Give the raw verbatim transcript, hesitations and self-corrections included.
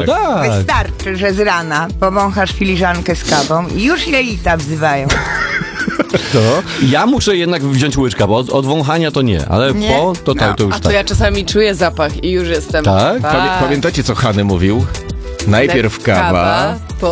tak. tak. Wystarczy, że z rana powąchasz filiżankę z kawą i już jelita wzywają. To? Ja muszę jednak wziąć łyczka, bo od, od wąchania to nie, ale Nie? po to, to, No. to już A to tak. ja czasami czuję zapach i już jestem. Tak? Pamię- pamiętacie, co Hany mówił? Najpierw kawa, kawa,